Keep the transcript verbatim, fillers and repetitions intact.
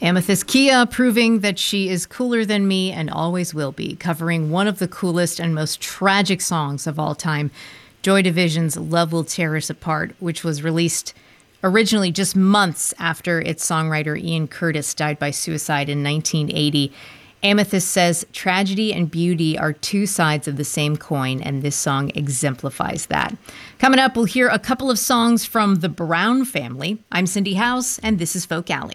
Amethyst Kia proving that she is cooler than me and always will be, covering one of the coolest and most tragic songs of all time, Joy Division's Love Will Tear Us Apart, which was released originally just months after its songwriter Ian Curtis died by suicide in nineteen eighty. Amethyst says tragedy and beauty are two sides of the same coin, and this song exemplifies that. Coming up, we'll hear a couple of songs from the Brown family. I'm Cindy House, and this is Folk Alley.